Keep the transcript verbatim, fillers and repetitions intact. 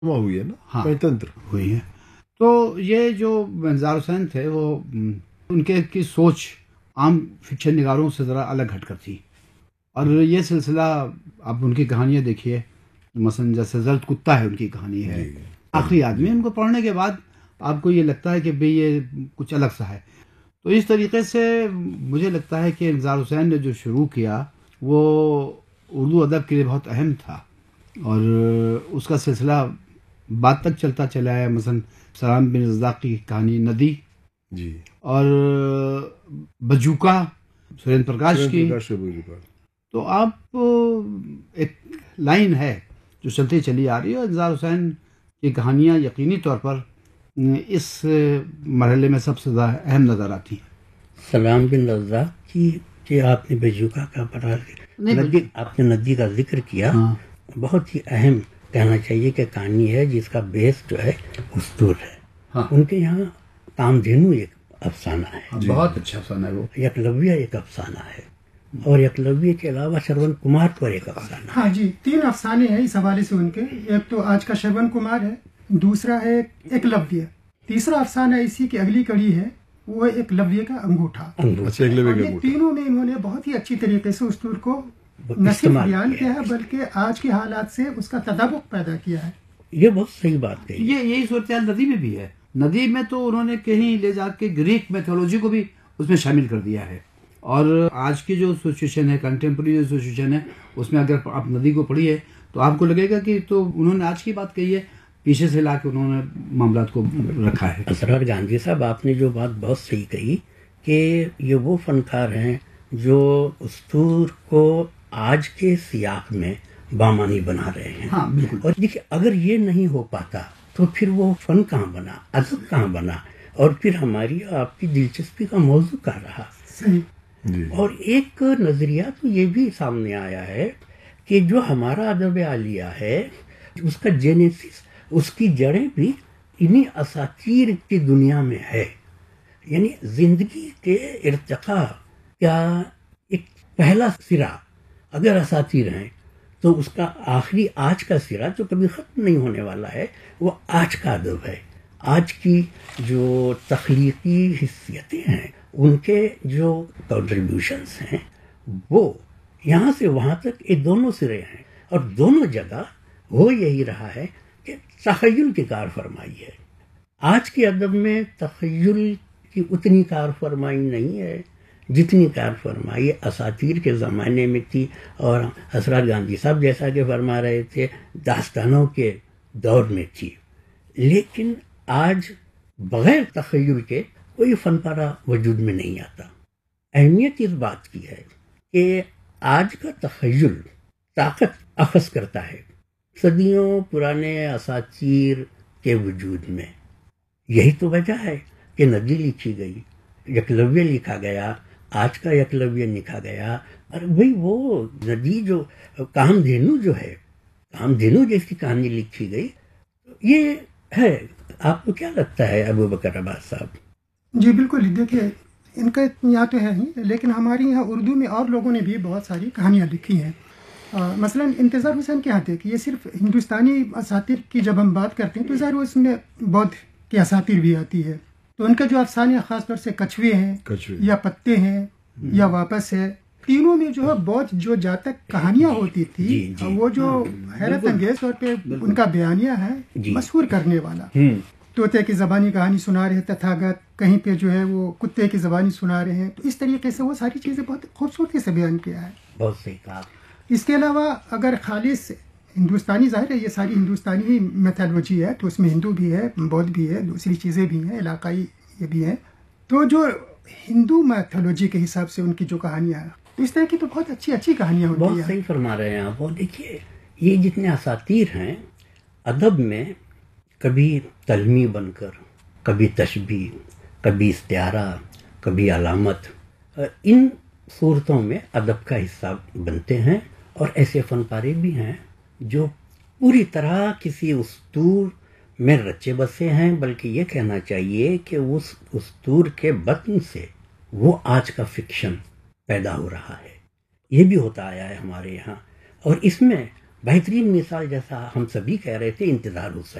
ہوئی ہے نا، ہاں پنچتنتر ہوئی ہے. تو یہ جو انظار حسین تھے وہ ان کے کی سوچ عام فکشن نگاروں سے ذرا الگ ہٹ کر تھی. اور یہ سلسلہ آپ ان کی کہانیاں دیکھیے، مثلا جیسے زرد کتا ہے ان کی کہانی ہے، آخری آدمی. ان کو پڑھنے کے بعد آپ کو یہ لگتا ہے کہ بھئی یہ کچھ الگ سا ہے. تو اس طریقے سے مجھے لگتا ہے کہ انظار حسین نے جو شروع کیا وہ اردو ادب کے لیے بہت اہم تھا، اور اس کا سلسلہ بعد تک چلتا چلا ہے. مثلا سلام بن رزاق کی کہانی ندی، جی، اور بجوکا سریندر پرکاش کی. پرکاش سے بجوکا. تو آپ ایک لائن ہے جو چلتی چلی آ رہی ہے، اور انظار حسین کی کہانیاں یقینی طور پر اس مرحلے میں سب سے زیادہ اہم نظر آتی ہیں. سلام بن رزاق کی کہ آپ نے بجوکا کا پڑھا، ندی آپ نے ندی کا ذکر کیا، ہاں بہت ہی اہم کہنا چاہیے کہ کہانی ہے جس کا بیس جو ہے اسطور ہے. ہاں ان کے یہاں کامدھینو ایک افسانہ ہے، بہت اچھا افسانہ ہے وہ. یکلویہ ایک افسانہ ہے، اور یکلویہ کے علاوہ شرون کمار پر ایک افسانہ ہے. ہاں جی، تین افسانے ہیں اس حوالے سے ان کے. ایک تو آج کا شرون کمار ہے، دوسرا ہے ایکلویہ، تیسرا افسانہ اسی کی اگلی کڑی ہے وہ ایکلویہ کا انگوٹھا. اچھا، ایک اور یہ تینوں میں انہوں نے بہت ہی اچھی طریقے سے اسطور کو نہ صرف بیان کیا ہے بلکہ آج کے حالات سے اس کا تطابق پیدا کیا ہے. یہ بہت صحیح بات کہی. یہ یہی صورتحال ندی میں بھی ہے. ندی میں تو انہوں نے کہیں لے جا کے گریک میتھولوجی کو بھی اس میں شامل کر دیا ہے. اور آج کی جو سچویشن ہے، کنٹمپریری جو سچویشن ہے، اس میں اگر آپ ندی کو پڑھیے تو آپ کو لگے گا کہ تو انہوں نے آج کی بات کہی ہے، پیچھے سے لا کے انہوں نے معاملات کو رکھا ہے. اسرار گاندھی صاحب، آپ نے جو بات بہت صحیح کہی کہ یہ وہ فنکار ہیں جو اسطور کو آج کے سیاق میں بامانی بنا رہے ہیں. ہاں بالکل. اور دیکھیے، اگر یہ نہیں ہو پاتا تو پھر وہ فن کہاں بنا، ادب کہاں بنا، اور پھر ہماری آپ کی دلچسپی کا موضوع کہاں رہا. صحیح. اور ایک نظریہ تو یہ بھی سامنے آیا ہے کہ جو ہمارا ادب عالیہ ہے اس کا جینیسس، اس کی جڑیں بھی انہی اساطیر کی دنیا میں ہے. یعنی زندگی کے ارتقاء کا ایک پہلا سرا اگر اساطیر ہیں تو اس کا آخری آج کا سرا جو کبھی ختم نہیں ہونے والا ہے وہ آج کا ادب ہے. آج کی جو تخلیقی حیثیتیں ہیں، ان کے جو کنٹریبیوشنز ہیں، وہ یہاں سے وہاں تک یہ دونوں سرے ہیں، اور دونوں جگہ وہ یہی رہا ہے کہ تخیل کی کار فرمائی ہے. آج کے ادب میں تخیل کی اتنی کار فرمائی نہیں ہے جتنی کار فرمائی اساطیر کے زمانے میں تھی. اور اسرار گاندھی صاحب جیسا کہ فرما رہے تھے داستانوں کے دور میں تھی. لیکن آج بغیر تخیل کے کوئی فن پارہ وجود میں نہیں آتا. اہمیت اس بات کی ہے کہ آج کا تخیل طاقت اخذ کرتا ہے صدیوں پرانے اساطیر کے وجود میں. یہی تو وجہ ہے کہ ندی لکھی گئی، یکلویہ لکھا گیا، آج کا یکلویہ لکھا گیا. اور وہی وہ ندی جو کامدھینو جو ہے، کامدھینو جیسی کہانی لکھی گئی. یہ ہے. آپ کو کیا لگتا ہے ابو بکر عباس صاحب؟ جی بالکل. دیکھیے، ان کا یہاں تو ہے ہی، لیکن ہمارے یہاں اردو میں اور لوگوں نے بھی بہت ساری کہانیاں لکھی ہیں. مثلا انتظار حسین کیا تھے کہ یہ صرف ہندوستانی اساطیر کی جب ہم بات کرتے ہیں تو ظاہر اس میں بودھ کی اساطیر بھی آتی ہے. تو ان کا جو افسانے خاص طور سے کچھوے ہیں یا پتے ہیں یا واپس ہے، تینوں میں جو ہے بودھ جو جاتک کہانیاں ہوتی تھی، جی جی وہ جو حیرت انگیز طور پہ ان کا بیانیہ ہے، مسحور کرنے والا. طوطے کی زبانی کہانی سنا رہے تتھاگت، کہیں پہ جو ہے وہ کتے کی زبانی سنا رہے ہیں. تو اس طریقے سے وہ ساری چیزیں بہت خوبصورتی سے بیان کیا ہے. بہت صحیح کہا. اس کے علاوہ اگر خالص ہندوستانی، ظاہر ہے یہ ساری ہندوستانی ہی میتھولوجی ہے، تو اس میں ہندو بھی ہے، بودھ بھی ہے، دوسری چیزیں بھی ہیں، علاقائی یہ بھی ہیں. تو جو ہندو میتھولوجی کے حساب سے ان کی جو کہانیاں ہیں، تو اس طرح کی تو بہت اچھی اچھی کہانیاں ہوتی ہیں. بہت صحیح فرما رہے ہیں آپ. اور دیکھیے، یہ جتنے اساطیر ہیں ادب میں، کبھی تلمی بن کر، کبھی تشبیہ، کبھی استعارہ، کبھی علامت، ان صورتوں میں ادب کا حصہ بنتے ہیں. اور ایسے فن پارے بھی ہیں جو پوری طرح کسی اسطور میں رچے بسے ہیں، بلکہ یہ کہنا چاہیے کہ اس اسطور کے بطن سے وہ آج کا فکشن پیدا ہو رہا ہے. یہ بھی ہوتا آیا ہے ہمارے یہاں. اور اس میں بہترین مثال جیسا ہم سبھی کہہ رہے تھے انتظار حسین.